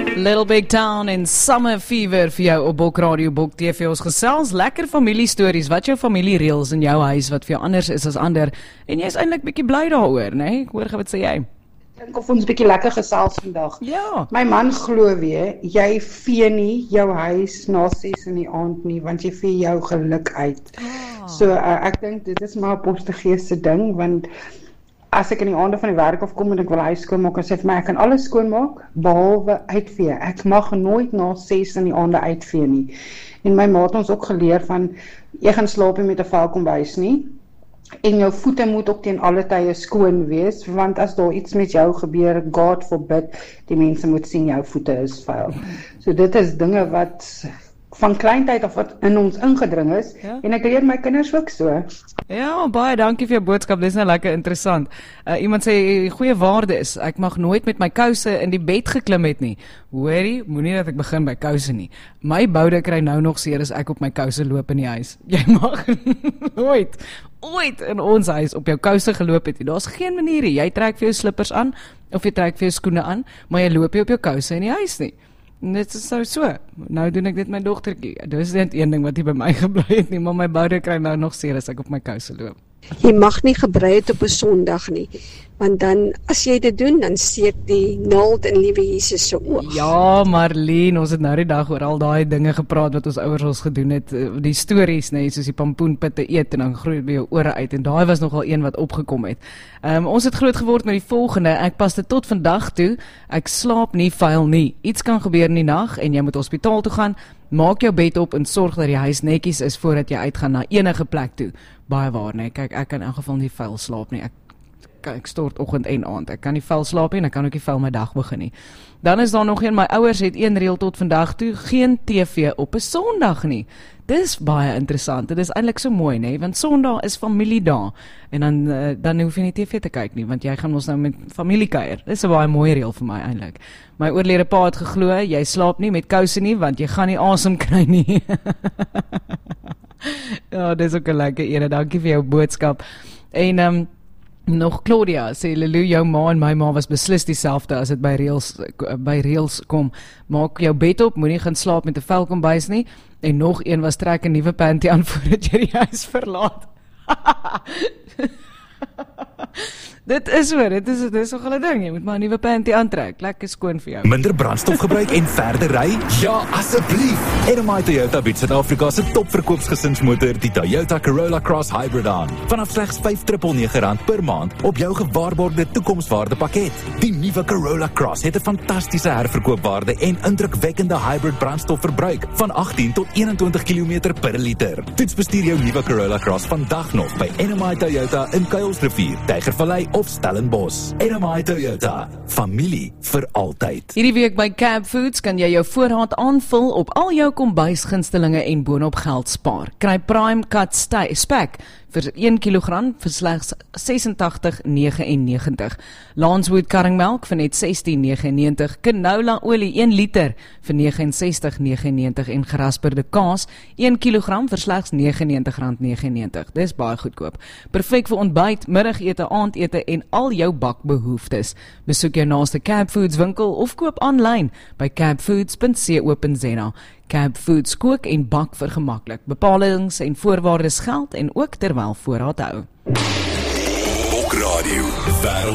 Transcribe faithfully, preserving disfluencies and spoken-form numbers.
Little Big Town en Summer Fever vir jou op Bok Radio, Bok T V. Ons gesels lekker familiestories, wat jou familiereëls in jou huis, wat vir jou anders is as ander, en jy is eintlik bietjie bly daaroor, né? Nee? Ek hoor, wat sê jy? Ek dink of ons bietjie lekker gesels vandag. Ja. My man glo weer, jy vee nie jou huis na ses in die aand nie, want jy vee jou geluk uit. Ah. So uh, ek dink dit is maar 'n Portugese ding, want as ek in die aande van die werk afkom en ek wil huis skoonmaak, en sê vir my, ek kan alles skoonmaak, behalwe uitvee. Ek mag nooit na ses in die aande uitvee nie. En my ma het ons ook geleer van, jy gaan slaap nie met 'n vuil kombuis nie, en jou voete moet ook teen alle tye skoon wees, want as daar iets met jou gebeur, God forbid, die mense moet sien jou voete is vuil. So dit is dinge wat van kleintyd af wat in ons ingedring is, ja. En ek leer my kinders ook so. Ja, baie dankie vir jou boodskap, dit is nou lekker interessant. Uh, iemand sê, goeie waarde is, ek mag nooit met my kouse in die bed geklim het nie. Hoorie, moenie dat ek begin by kouse nie. My boude kry nou nog seer as ek op my kouse loop in die huis. Jy mag nooit, ooit in ons huis op jou kouse geloop het nie. Daar's geen manier, jy trek vir jou slippers aan, of jy trek vir jou skoene aan, maar jy loop nie op jou kouse in die huis nie. Dit is so so. Nou doen ek dit my dogtertjie. Dit is net een ding wat hier by my gebly het nie, maar my boude kry nou nog seer as ek op my kouse loop. Jy mag nie gebrei het op 'n Sondag nie, want dan, as jy dit doen, dan steek die naald in liewe Jesus se oog. Ja, Marlene, ons het nou die dag oor al daai dinge gepraat wat ons ouers ons gedoen het, die stories, nee, soos die pampoenpitte eet en dan groei by jou ore uit, en daai was nogal een wat opgekom het. Um, ons het groot geword met die volgende, ek pas dit tot vandag toe, ek slaap nie vuil nie. Iets kan gebeur in die nag en jy moet hospitaal toe gaan, maak jou bed op en sorg dat die huis netjies is voordat jy uitgaan na enige plek toe. Baie waar, nee, kyk, ek kan in elk geval nie vuil slaap nie, ek ek stort oggend en aand, ek kan nie vuil slaap nie en ek kan ook nie vuil my dag begin nie. Dan is daar nog een, my ouers het een reël tot vandag toe, geen T V op 'n Sondag nie. Dis baie interessant, dit is eintlik so mooi, nee, want Sondag is familiedag, en dan, uh, dan hoef jy nie T V te kyk nie, want jy gaan ons nou met familie kuier. Dis 'n baie mooi reël vir my eintlik. My oorlede pa het geglo, jy slaap nie met kouse nie, want jy gaan nie asem kry nie. Ja, dis ook 'n lekker ene, dankie vir jou boodskap. En, um, nog Claudia sê, Lulu, jou ma en my ma was beslis dieselfde as dit by reëls by reëls kom. Maak jou bed op, moenie gaan slaap met 'n vuil kombuis nie. En nog een was, trek 'n nuwe panty aan voordat jy die huis verlaat. Dit is so, dit is, dit is ook al 'n ding, jy moet maar 'n nuwe panty aantrek, lekker skoon vir jou. Minder brandstof gebruik en verder ry? Ja, asseblief! N M I Toyota bied Suid-Afrika se topverkoopsgesinsmotor, die Toyota Corolla Cross Hybrid aan. Vanaf slegs vyf nege nege rand per maand op jou gewaarborgde toekomswaarde pakket. Die nuwe Corolla Cross het 'n fantastiese herverkoopwaarde en indrukwekkende hybrid brandstofverbruik van agttien tot eenentwintig kilometer per liter. Toets bestuur jou nuwe Corolla Cross vandag nog by N M I Toyota in Kuilsrivier, Tygervallei of Stellenbosch. N M I Toyota, familie vir altyd. Hierdie week by Cab Foods kan jy jou voorraad aanvul op al jou kombuisgunstelinge en boonop geld spaar. Kry Prime Cut Spek vir een kilogram vir slegs ses en agtig nege en negentig. Lancewood karringmelk vir net sestien nege en negentig. Canola olie een liter vir nege en sestig nege en negentig en gerasperde kaas een kilogram vir slegs nege en negentig rand nege en negentig. Dis baie goedkoop. Perfek vir ontbyt, middagete, aandete en al jou bakbehoeftes. Besoek jou naaste Cab Foods winkel of koop aanlyn by cabfoods punt co punt za. Cab Foods kook en bak vir gemaklik. Bepalings en voorwaardes geld en ook terwyl voorraad hou. Bok Radio, wêreld